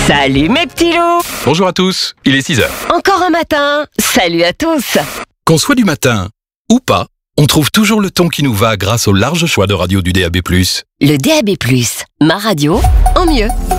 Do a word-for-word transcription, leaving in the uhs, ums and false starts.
Salut mes petits loups. Bonjour à tous, il est six heures. Encore un matin. Salut à tous. Qu'on soit du matin ou pas, on trouve toujours le ton qui nous va grâce au large choix de radio du D A B plus. Le D A B plus, ma radio en mieux.